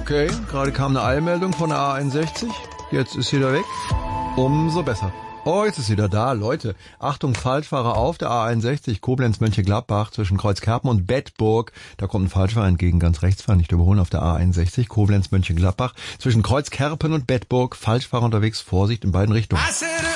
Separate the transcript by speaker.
Speaker 1: Okay, gerade kam eine Eilmeldung von der A61. Jetzt ist sie wieder weg. Umso besser. Oh, jetzt ist sie wieder da, Leute. Achtung, Falschfahrer auf der A61 Koblenz-Mönchengladbach zwischen Kreuzkerpen und Bedburg. Da kommt ein Falschfahrer entgegen, ganz rechts fahren, nicht überholen auf der A61 Koblenz-Mönchengladbach zwischen Kreuzkerpen und Bedburg. Falschfahrer unterwegs, Vorsicht in beiden Richtungen.